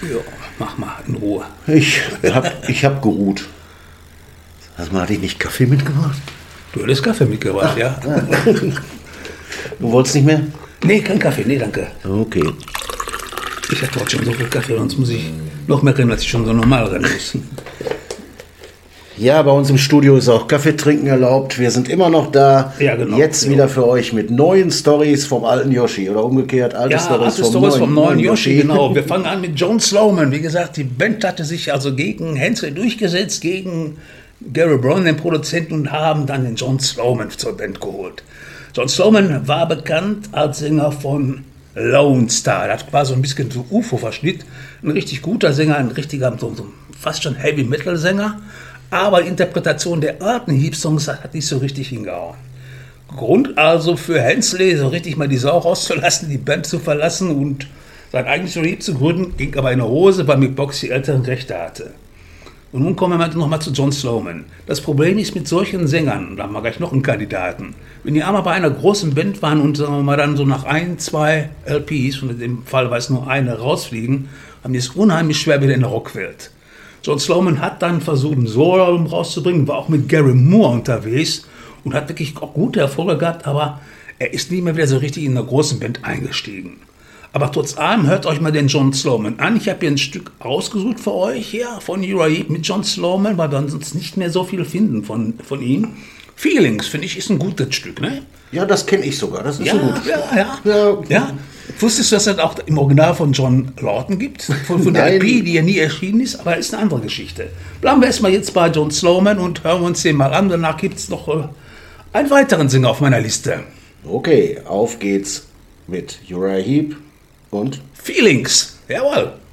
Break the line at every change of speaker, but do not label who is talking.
Ja, mach mal in Ruhe.
Ich hab geruht. Sag mal, hatte ich nicht Kaffee mitgebracht?
Du hättest Kaffee mitgebracht, ja?
Du wolltest nicht mehr?
Nee, kein Kaffee, nee, danke.
Okay.
Ich hatte heute schon so viel Kaffee, sonst muss ich noch mehr rennen, als ich schon so normal rennen muss.
Ja, bei uns im Studio ist auch Kaffee trinken erlaubt. Wir sind immer noch da.
Ja, genau.
Jetzt wieder für euch mit neuen Stories vom alten Yoshi. Oder umgekehrt, alte Stories
vom neuen Yoshi. Genau. Wir fangen an mit John Sloman. Wie gesagt, die Band hatte sich also gegen Hensley durchgesetzt, gegen Gary Brown, den Produzenten, und haben dann den John Sloman zur Band geholt. John Sloman war bekannt als Sänger von Lone Star. Das war so ein bisschen so UFO-Verschnitt. Ein richtig guter Sänger, ein richtiger, so fast schon Heavy-Metal-Sänger. Aber die Interpretation der alten Heap-Songs hat nicht so richtig hingehauen. Grund also für Hensley, so richtig mal die Sau rauszulassen, die Band zu verlassen und sein eigenes Heap zu gründen, ging aber in der Hose, weil Mick Box die älteren Rechte hatte. Und nun kommen wir noch mal zu John Sloman. Das Problem ist mit solchen Sängern, da haben wir gleich noch einen Kandidaten, wenn die einmal bei einer großen Band waren und sagen wir mal dann so nach 1, 2 LPs, und in dem Fall war es nur eine, rausfliegen, haben die es unheimlich schwer wieder in der Rockwelt. John Sloman hat dann versucht, ein Solo-Album rauszubringen, war auch mit Gary Moore unterwegs und hat wirklich auch gute Erfolge gehabt, aber er ist nie mehr wieder so richtig in einer großen Band eingestiegen. Aber trotz allem, hört euch mal den John Sloman an. Ich habe hier ein Stück ausgesucht für euch hier von Uriah Heep mit John Sloman, weil wir sonst nicht mehr so viel finden von ihm. Feelings, finde ich, ist ein gutes Stück, ne?
Ja, das kenne ich sogar. Das ist ein gutes Stück.
Ja. Wusstest du, dass es auch im Original von John Lawton gibt? Von der LP, die ja nie erschienen ist, aber ist eine andere Geschichte. Bleiben wir erstmal jetzt bei John Sloman und hören wir uns den mal an. Danach gibt es noch einen weiteren Sänger auf meiner Liste.
Okay, auf geht's mit Uriah Heep und
Feelings. Jawohl.